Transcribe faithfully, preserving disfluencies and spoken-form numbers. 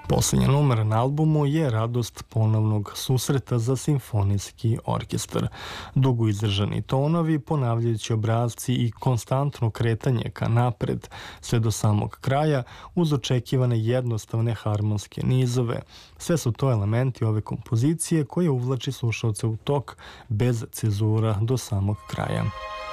Posljednji numer na albumu je radost ponovnog susreta za simfonijski orkestar. Dugo izdržani tonovi, ponavljajući obrazci i konstantno kretanje ka napred sve do samog kraja uz očekivane jednostavne harmonske nizove. Sve su to elementi ove kompozicije koje uvlači slušalce u tok bez cezura do samog kraja.